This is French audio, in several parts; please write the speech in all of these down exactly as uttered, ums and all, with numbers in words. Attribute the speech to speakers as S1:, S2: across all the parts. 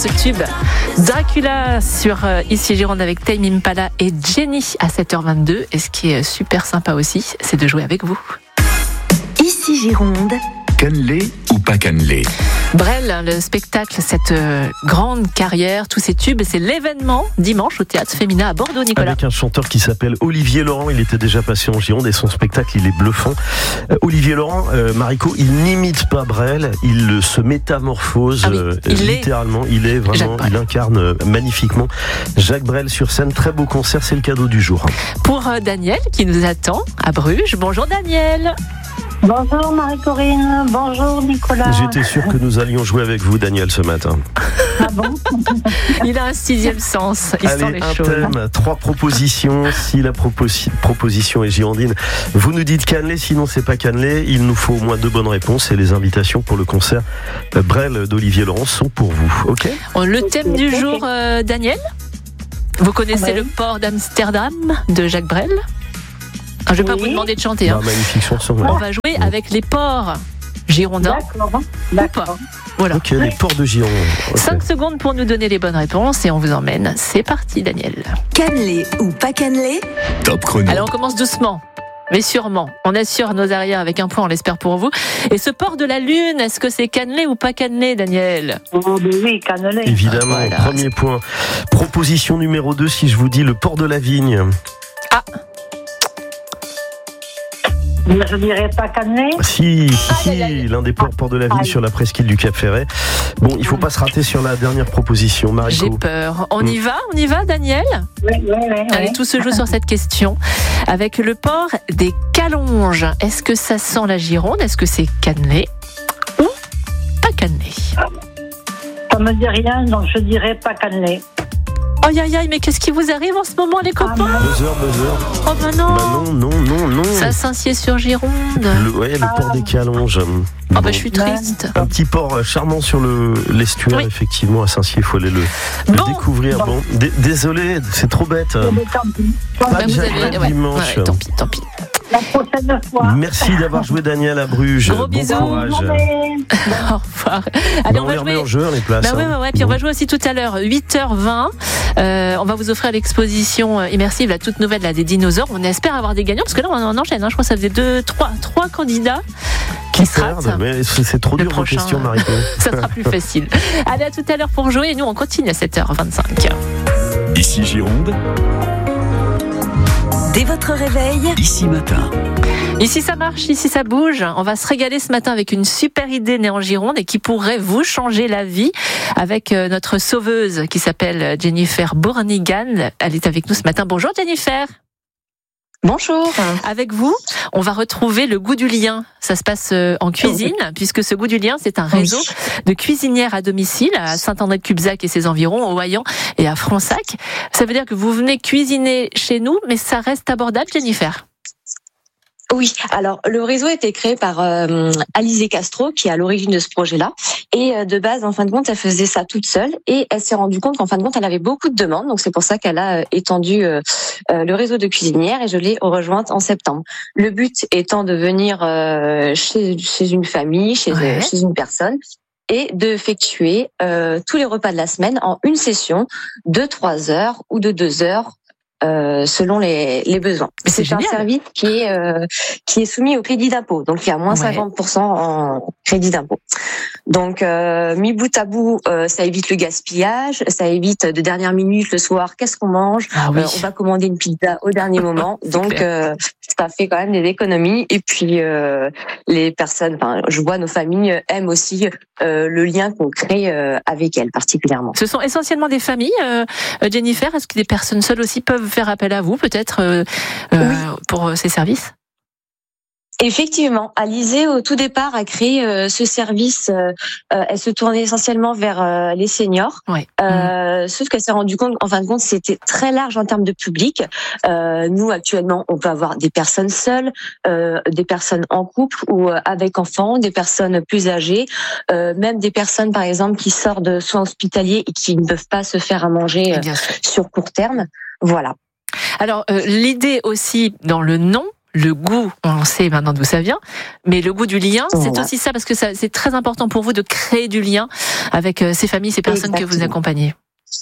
S1: Ce tube Dracula sur euh, Ici Gironde avec Tame Impala et Jenny à sept heures vingt-deux. Et ce qui est super sympa aussi, c'est de jouer avec vous.
S2: Ici Gironde.
S3: Cannelé ou pas cannelé?
S1: Brel, le spectacle, cette euh, grande carrière, tous ces tubes, c'est l'événement dimanche au Théâtre Féminin à Bordeaux, Nicolas.
S4: Avec un chanteur qui s'appelle Olivier Laurent, il était déjà passé en Gironde et son spectacle, il est bluffant. Euh, Olivier Laurent, euh, Mariko, il n'imite pas Brel, il se métamorphose, ah oui, euh, il littéralement, est il est vraiment, il incarne magnifiquement Jacques Brel sur scène. Très beau concert, c'est le cadeau du jour.
S1: Pour euh, Daniel qui nous attend à Bruges. Bonjour Daniel.
S5: Bonjour Marie-Corinne, bonjour Nicolas.
S4: J'étais sûr que nous allions jouer avec vous, Daniel, ce matin.
S5: Ah bon?
S1: Il a un sixième sens, il
S4: Allez,
S1: sent les
S4: un
S1: choses.
S4: thème, trois propositions. Si la proposi- proposition est girondine, vous nous dites cannelé, sinon c'est pas cannelé. Il nous faut au moins deux bonnes réponses et les invitations pour le concert Brel d'Olivier Laurent sont pour vous. Ok?
S1: Le thème du jour, euh, Daniel, vous connaissez
S5: Ouais.
S1: le port d'Amsterdam de Jacques Brel? Ah, je ne vais
S5: Oui.
S1: pas vous demander de chanter. Hein.
S4: Ah, magnifique chanson.
S1: On va jouer avec les ports girondins.
S5: D'accord, d'accord.
S1: Voilà.
S4: Ok, les ports de Gironde. Okay.
S1: cinq secondes pour nous donner les bonnes réponses et on vous emmène. C'est parti, Daniel.
S2: Cannelé ou pas cannelé?
S3: Top chrono.
S1: Alors, on commence doucement, mais sûrement. On assure nos arrières avec un point, on l'espère pour vous. Et ce port de la Lune, est-ce que c'est cannelé ou pas cannelé, Daniel?
S5: Oh, mais oui, cannelé.
S4: Évidemment,
S1: Voilà.
S4: premier point. Proposition numéro deux, si je vous dis le port de la Vigne.
S1: Ah,
S5: Je dirais pas cannelé.
S4: Si, si,
S1: Aïe, aïe, aïe.
S4: l'un des ports, port de la Vigne
S5: Aïe.
S4: sur la presqu'île du Cap Ferret. Bon, il faut pas se rater sur la dernière proposition,
S1: j'ai
S4: Mariko.
S1: peur. On y va, on y va, Daniel?
S5: Oui, oui, oui.
S1: Allez,
S5: oui.
S1: tout se joue sur cette question. Avec le port des Calonges, est-ce que ça sent la Gironde? Est-ce que c'est cannelé ou pas cannelé?
S5: Ça me dit rien, donc je dirais pas cannelé.
S1: Aïe aïe aïe, mais qu'est-ce qui vous arrive en ce moment, les copains?
S4: Buzzer, buzzer.
S1: Oh bah non,
S4: Bah non, non, non, non.
S1: ça Saint-Sied-sur-Gironde.
S4: Le, ouais, le port des Calonges.
S1: Oh
S4: Bon.
S1: bah je suis triste.
S4: Un petit port euh, charmant sur le l'estuaire,
S1: Oui.
S4: effectivement, à Saint-Sied, il faut aller le, le
S1: Bon.
S4: découvrir. Bon, D- désolé, c'est trop bête.
S5: Mais tant pis.
S4: Pas
S1: Bah,
S4: de
S1: vous
S4: Jacques
S1: avez,
S4: Brel
S1: ouais,
S4: dimanche.
S1: ouais, tant pis, tant pis.
S5: La prochaine fois.
S4: Merci d'avoir joué, Daniel, à Bruges.
S1: Gros
S4: bon
S1: bisous.
S4: courage.
S5: Journée.
S1: Au revoir.
S4: Bah,
S1: Allez,
S4: on
S1: on va
S4: les remet
S1: jouer.
S4: en jeu, les places.
S1: Bah ouais,
S4: hein.
S1: ouais, ouais. Puis on
S4: Bon.
S1: va jouer aussi tout à l'heure, huit heures vingt. Euh, on va vous offrir l'exposition euh, immersive, la toute nouvelle là, des dinosaures. On espère avoir des gagnants, parce que là, on en enchaîne. Hein. Je crois que ça faisait deux, trois, trois candidats qui se ratent.
S4: Merde, mais c'est c'est trop
S1: Le
S4: dur vos
S1: prochain,
S4: questions,
S1: euh,
S4: Mariko.
S1: Ça sera plus facile. Allez, à tout à l'heure pour jouer. Et nous, on continue à sept heures vingt-cinq.
S3: Ici Gironde,
S2: Dès votre réveil,
S3: ici matin.
S1: Ici ça marche, ici ça bouge. On va se régaler ce matin avec une super idée née en Gironde et qui pourrait vous changer la vie avec euh, notre sauveuse qui s'appelle Jennifer Bournigan. Elle est avec nous ce matin. Bonjour Jennifer.
S6: Bonjour.
S1: Avec vous, on va retrouver le goût du lien. Ça se passe euh, en cuisine, puisque ce goût du lien, c'est un réseau de cuisinières à domicile à Saint-André-de-Cubzac et ses environs, au Hayan et à Fronsac. Ça veut dire que vous venez cuisiner chez nous, mais ça reste abordable, Jennifer.
S6: Oui, alors le réseau a été créé par euh, Alizé Castro, qui est à l'origine de ce projet-là. Et euh, de base, en fin de compte, elle faisait ça toute seule. Et elle s'est rendue compte qu'en fin de compte, elle avait beaucoup de demandes. Donc c'est pour ça qu'elle a euh, étendu euh, euh, le réseau de cuisinières et je l'ai rejointe en septembre. Le but étant de venir euh, chez, chez une famille, chez,
S1: Ouais.
S6: chez une personne, et d'effectuer euh, tous les repas de la semaine en une session de trois heures ou de deux heures. Euh, selon les, les besoins.
S1: Mais c'est
S6: C'est un
S1: génial.
S6: service qui est euh, qui est soumis au crédit d'impôt, donc il y a moins
S1: Ouais.
S6: cinquante pour cent en crédit d'impôt. Donc euh, mis bout à bout, euh, ça évite le gaspillage, ça évite de dernière minute le soir. Qu'est-ce qu'on mange?
S1: Ah oui.
S6: Euh, On va commander une pizza au dernier moment,
S1: C'est
S6: donc
S1: clair.
S6: euh, ça fait quand même des économies. Et puis euh, les personnes, enfin, je vois nos familles aiment aussi euh, le lien qu'on crée euh, avec elles particulièrement.
S1: Ce sont essentiellement des familles, euh, Jennifer. Est-ce que des personnes seules aussi peuvent faire appel à vous, peut-être, euh, euh, pour euh, ces services?
S6: Effectivement, Alizé au tout départ a créé euh, ce service. Euh, euh, elle se tournait essentiellement vers euh, les seniors.
S1: Ouais.
S6: Euh, Sauf qu'elle s'est rendue compte, en fin de compte, c'était très large en termes de public. Euh, nous actuellement, on peut avoir des personnes seules, euh, des personnes en couple ou euh, avec enfants, des personnes plus âgées, euh, même des personnes par exemple qui sortent de soins hospitaliers et qui ne peuvent pas se faire à manger
S1: Eh
S6: euh,
S1: bien sûr.
S6: sur court terme. Voilà.
S1: Alors, euh, l'idée aussi dans le nom, le goût, on sait maintenant d'où ça vient, mais le goût du lien, c'est
S6: Voilà.
S1: aussi ça, parce que ça, c'est très important pour vous de créer du lien avec ces familles, ces personnes
S6: Exactement.
S1: que vous accompagnez.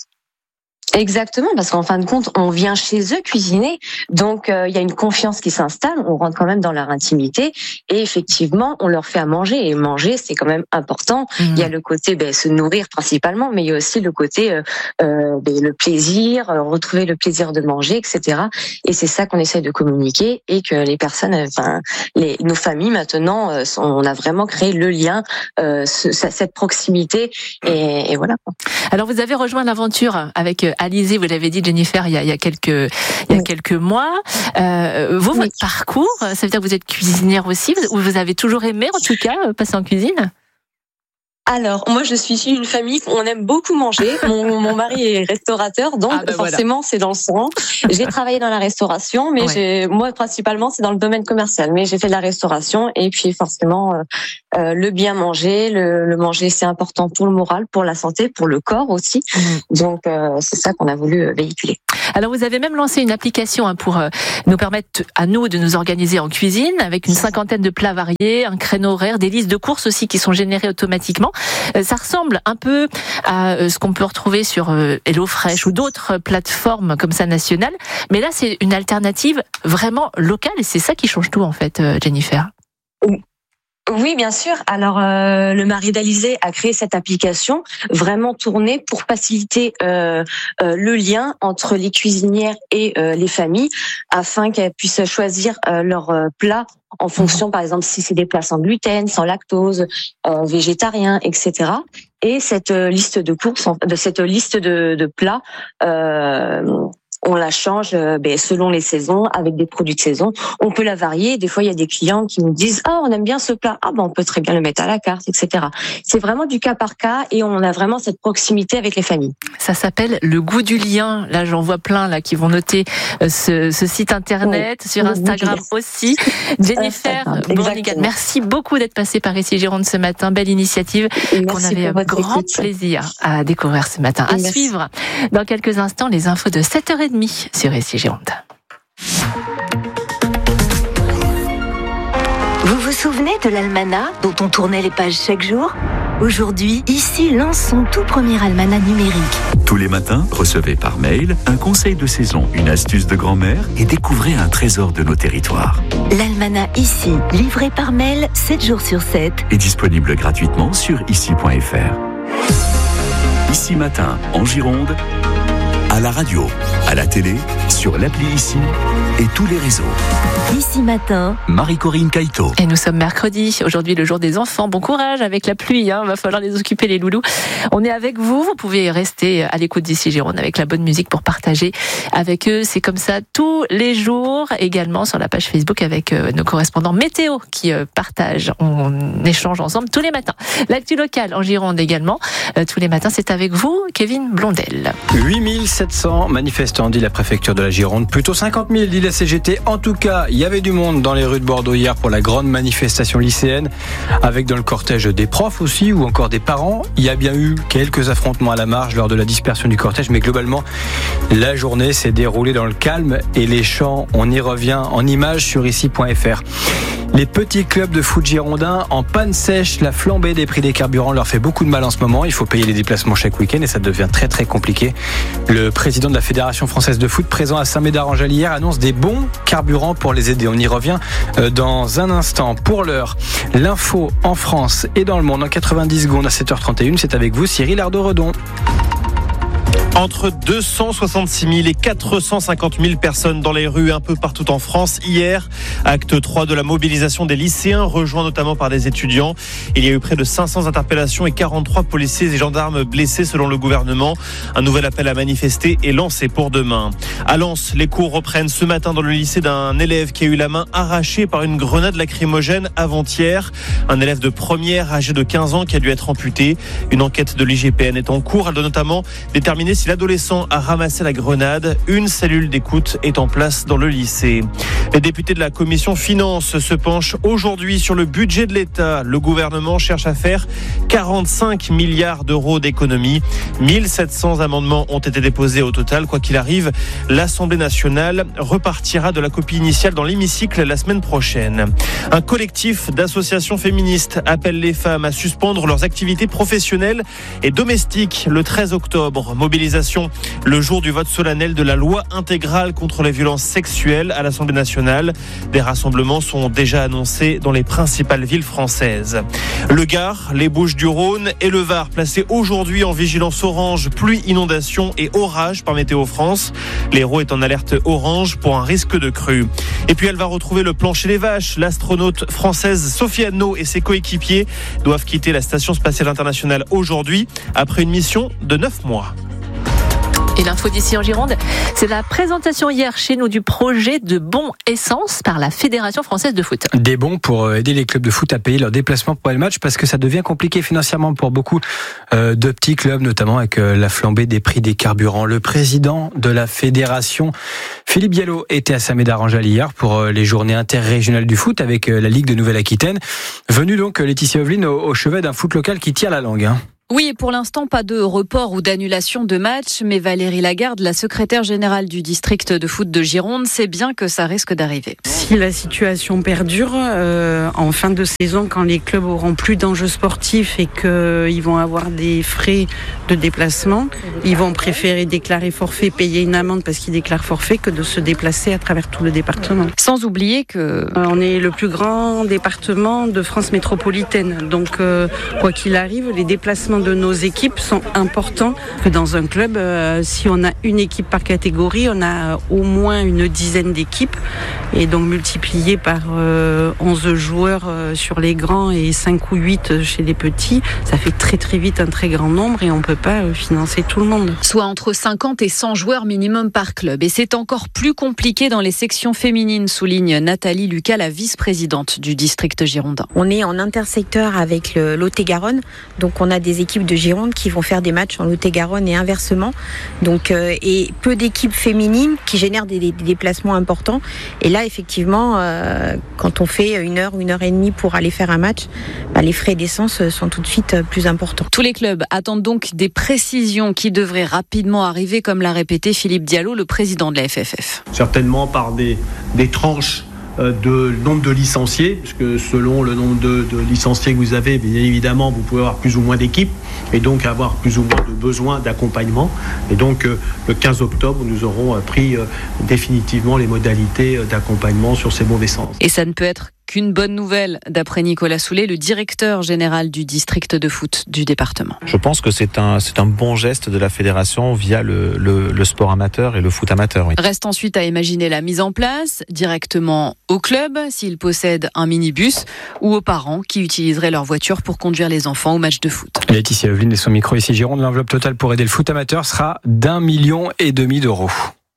S6: Exactement, parce qu'en fin de compte, on vient chez eux cuisiner, donc euh, il y a une confiance qui s'installe, on rentre quand même dans leur intimité, et effectivement, on leur fait à manger, et manger, c'est quand même important.
S1: Mmh.
S6: Il y a le côté ben, se nourrir principalement, mais il y a aussi le côté euh, euh, ben, le plaisir, euh, retrouver le plaisir de manger, et cetera. Et c'est ça qu'on essaie de communiquer, et que les personnes, enfin, les, nos familles maintenant, euh, sont, on a vraiment créé le lien, euh, ce, cette proximité, et, et voilà.
S1: Alors vous avez rejoint l'aventure avec Alizé, vous l'avez dit Jennifer, il y a, il y a quelques, il y a
S6: oui.
S1: quelques mois. Euh, vous,
S6: oui.
S1: votre parcours, ça veut dire que vous êtes cuisinière aussi, ou vous avez toujours aimé, en tout cas, passer en cuisine?
S6: Alors, moi, je suis issue d'une famille où on aime beaucoup manger. Mon, mon mari est restaurateur, donc
S1: ah ben
S6: forcément, voilà. C'est dans le sang. J'ai travaillé dans la restauration, mais ouais. j'ai, moi, principalement, c'est dans le domaine commercial. Mais j'ai fait de la restauration, et puis forcément, euh, euh, le bien manger, le, le manger, c'est important pour le moral, pour la santé, pour le corps aussi. Mmh. Donc, euh, c'est ça qu'on a voulu véhiculer.
S1: Alors, vous avez même lancé une application hein, pour euh, nous permettre à nous de nous organiser en cuisine, avec une cinquantaine de plats variés, un créneau horaire, des listes de courses aussi qui sont générées automatiquement. Ça ressemble un peu à ce qu'on peut retrouver sur HelloFresh ou d'autres plateformes comme ça nationales. Mais là, c'est une alternative vraiment locale et c'est ça qui change tout en fait, Jennifer.
S6: Oui, bien sûr. Alors, euh, le mari d'Alizé a créé cette application vraiment tournée pour faciliter euh, euh, le lien entre les cuisinières et euh, les familles, afin qu'elles puissent choisir euh, leur euh, plat en fonction, par exemple, si c'est des plats sans gluten, sans lactose, euh, végétariens, et cetera. Et cette euh, liste de courses, de cette liste de, de plats. Euh, On la change euh, ben, selon les saisons, avec des produits de saison. On peut la varier. Des fois, il y a des clients qui nous disent « Ah, on aime bien ce plat. Ah, ben, on peut très bien le mettre à la carte, et cetera » C'est vraiment du cas par cas et on a vraiment cette proximité avec les familles.
S1: Ça s'appelle le goût du lien. Là, j'en vois plein là qui vont noter ce, ce site internet, oui, sur Instagram aussi. Jennifer Bournigat, merci beaucoup d'être passée par ici Gironde ce matin. Belle initiative qu'on avait un grand écoute. plaisir à découvrir ce matin. À merci. Suivre dans quelques instants les infos de sept heures trente sur ici Gironde.
S2: Vous vous souvenez de l'almanach dont on tournait les pages chaque jour ? Aujourd'hui, ici lance son tout premier almanach numérique.
S3: Tous les matins, recevez par mail un conseil de saison, une astuce de grand-mère et découvrez un trésor de nos territoires.
S2: L'almanach ici, livré par mail sept jours sur sept.
S3: Est disponible gratuitement sur ici point f r. Ici Matin, en Gironde, à la radio, à la télé, sur l'appli Ici et tous les réseaux.
S2: Ici Matin,
S3: Marie-Corinne Caïto.
S1: Et nous sommes mercredi, aujourd'hui le jour des enfants. Bon courage avec la pluie, hein, va falloir les occuper les loulous. On est avec vous, vous pouvez rester à l'écoute d'Ici Gironde avec la bonne musique pour partager avec eux. C'est comme ça tous les jours, également sur la page Facebook avec euh, nos correspondants météo qui euh, partagent, on échange ensemble tous les matins. L'actu locale en Gironde également, euh, tous les matins, c'est avec vous, Kevin Blondel.
S7: huit mille sept cents manifestants, dit la préfecture de la Gironde, plutôt cinquante mille, dit la C G T. En tout cas, il y avait du monde dans les rues de Bordeaux hier pour la grande manifestation lycéenne, avec dans le cortège des profs aussi, ou encore des parents. Il y a bien eu quelques affrontements à la marge lors de la dispersion du cortège, mais globalement, la journée s'est déroulée dans le calme et les chants, on y revient en images sur ici point f r. Les petits clubs de foot girondins en panne sèche, la flambée des prix des carburants leur fait beaucoup de mal en ce moment. Il faut payer les déplacements chaque week-end et ça devient très très compliqué. Le président de la Fédération française de foot, présent à Saint-Médard-en-Jalles hier, annonce des bons carburants pour les aider. On y revient dans un instant. Pour l'heure, l'info en France et dans le monde en quatre-vingt-dix secondes à sept heures trente et une. C'est avec vous, Cyril Ardo-Redon.
S8: Entre deux cent soixante-six mille et quatre cent cinquante mille personnes dans les rues un peu partout en France. Hier, acte trois de la mobilisation des lycéens, rejoint notamment par des étudiants. Il y a eu près de cinq cents interpellations et quarante-trois policiers et gendarmes blessés selon le gouvernement. Un nouvel appel à manifester est lancé pour demain. À Lens, les cours reprennent ce matin dans le lycée d'un élève qui a eu la main arrachée par une grenade lacrymogène avant-hier. Un élève de première âgé de quinze ans qui a dû être amputé. Une enquête de l'I G P N est en cours. Elle doit notamment déterminer si si l'adolescent a ramassé la grenade, une cellule d'écoute est en place dans le lycée. Les députés de la commission finances se penchent aujourd'hui sur le budget de l'État. Le gouvernement cherche à faire quarante-cinq milliards d'euros d'économies. mille sept cents amendements ont été déposés au total. Quoi qu'il arrive, l'Assemblée nationale repartira de la copie initiale dans l'hémicycle la semaine prochaine. Un collectif d'associations féministes appelle les femmes à suspendre leurs activités professionnelles et domestiques le treize octobre. Mobilisation le jour du vote solennel de la loi intégrale contre les violences sexuelles à l'Assemblée nationale. Des rassemblements sont déjà annoncés dans les principales villes françaises. Le Gard, les Bouches-du-Rhône et le Var placés aujourd'hui en vigilance orange, pluie, inondation et orage par Météo France. L'Hérault est en alerte orange pour un risque de crue. Et puis elle va retrouver le plancher des vaches. L'astronaute française Sophie Anneau et ses coéquipiers doivent quitter la Station spatiale internationale aujourd'hui après une mission de neuf mois.
S1: Et l'info d'ici en Gironde, c'est la présentation hier chez nous du projet de bons essence par la Fédération française de foot.
S7: Des bons pour aider les clubs de foot à payer leurs déplacements pour les matchs parce que ça devient compliqué financièrement pour beaucoup de petits clubs, notamment avec la flambée des prix des carburants. Le président de la fédération, Philippe Diallo, était à Saint-Médard-en-Jalles hier pour les journées interrégionales du foot avec la Ligue de Nouvelle-Aquitaine. Venue donc Laetitia Oveline au, au chevet d'un foot local qui tire la langue. Hein.
S9: Oui, et pour l'instant, pas de report ou d'annulation de match, mais Valérie Lagarde, la secrétaire générale du district de foot de Gironde, sait bien que ça risque d'arriver.
S10: Si la situation perdure, euh, en fin de saison, quand les clubs auront plus d'enjeux sportifs et qu'ils vont avoir des frais de déplacement, ils vont préférer déclarer forfait, payer une amende parce qu'ils déclarent forfait que de se déplacer à travers tout le département.
S9: Sans oublier que...
S10: Euh, on est le plus grand département de France métropolitaine, donc euh, quoi qu'il arrive, les déplacements de nos équipes sont importants. Que dans un club, euh, si on a une équipe par catégorie, on a euh, au moins une dizaine d'équipes. Et donc multiplié par euh, onze joueurs euh, sur les grands et cinq ou huit chez les petits, ça fait très très vite un très grand nombre et on ne peut pas euh, financer tout le monde.
S9: Soit entre cinquante et cent joueurs minimum par club. Et c'est encore plus compliqué dans les sections féminines, souligne Nathalie Lucas, la vice-présidente du district girondin.
S11: On est en intersecteur avec le Lot-et-Garonne, donc on a des équipes de Gironde qui vont faire des matchs en Lot-et-Garonne et inversement. Donc, euh, et peu d'équipes féminines qui génèrent des, des déplacements importants. Et là, effectivement, euh, quand on fait une heure ou une heure et demie pour aller faire un match, bah, les frais d'essence sont tout de suite plus importants.
S9: Tous les clubs attendent donc des précisions qui devraient rapidement arriver, comme l'a répété Philippe Diallo, le président de la F F F.
S12: Certainement par des, des tranches de nombre de licenciés, parce que selon le nombre de, de licenciés que vous avez, bien évidemment, vous pouvez avoir plus ou moins d'équipes et donc avoir plus ou moins de besoins d'accompagnement. Et donc, euh, le quinze octobre, nous aurons euh, pris euh, définitivement les modalités euh, d'accompagnement sur ces bons d'essence.
S9: Et ça ne peut être qu'une bonne nouvelle, d'après Nicolas Soulet, le directeur général du district de foot du département.
S13: Je pense que c'est un, c'est un bon geste de la fédération via le, le, le sport amateur et le foot amateur. Oui.
S9: Reste ensuite à imaginer la mise en place directement au club, s'il possède un minibus, ou aux parents qui utiliseraient leur voiture pour conduire les enfants au match de foot.
S7: Laetitia Oveline et son micro ici Gironde, l'enveloppe totale pour aider le foot amateur sera d'un million et demi d'euros.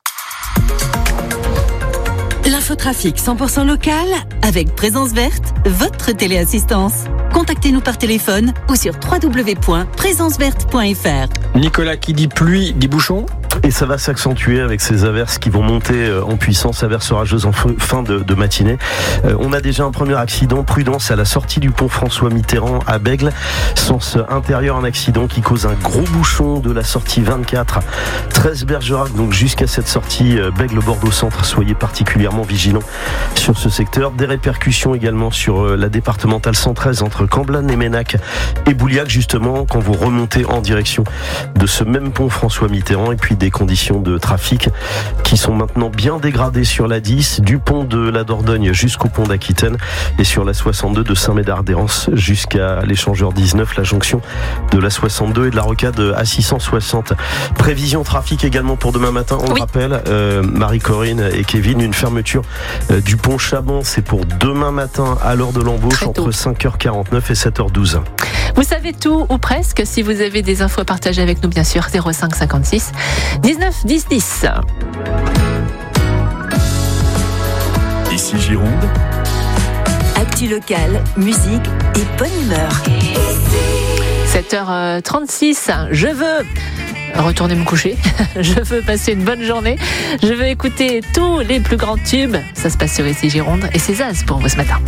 S14: L'infotrafic cent pour cent local avec Présence Verte, votre téléassistance. Contactez-nous par téléphone ou sur w w w point présence verte point f r.
S7: Nicolas, qui dit pluie, dit bouchon.
S4: Et ça va s'accentuer avec ces averses qui vont monter en puissance, averses orageuses en fin de, de matinée. Euh, on a déjà un premier accident, prudence à la sortie du pont François Mitterrand à Bègle. Sens intérieur, un accident qui cause un gros bouchon de la sortie vingt-quatre, treize Bergerac, donc jusqu'à cette sortie Bègle-Bordeaux Centre. Soyez particulièrement vigilants sur ce secteur. Des répercussions également sur la départementale cent treize entre Camblane et Ménac et Bouliac, justement, quand vous remontez en direction de ce même pont François Mitterrand. Et puis des conditions de trafic qui sont maintenant bien dégradées sur la dix, du pont de la Dordogne jusqu'au pont d'Aquitaine et sur la soixante-deux de Saint-Médard-d'Hérens jusqu'à l'échangeur dix-neuf, la jonction de la soixante-deux et de la rocade à six cent soixante. Prévision trafic également pour demain matin, on oui. le rappelle, euh, Marie-Corinne et Kevin, une fermeture euh, du pont Chaban, c'est pour demain matin à l'heure de l'embauche entre cinq heures quarante-neuf et sept heures douze.
S1: Vous savez tout ou presque. Si vous avez des infos à partager avec nous, bien sûr, zéro cinq cinquante-six dix-neuf dix dix.
S3: Ici Gironde.
S14: Actu locale, musique et bonne humeur.
S1: sept heures trente-six, je veux retourner me coucher. Je veux passer une bonne journée. Je veux écouter tous les plus grands tubes. Ça se passe sur Ici Gironde et c'est Zaz pour vous ce matin.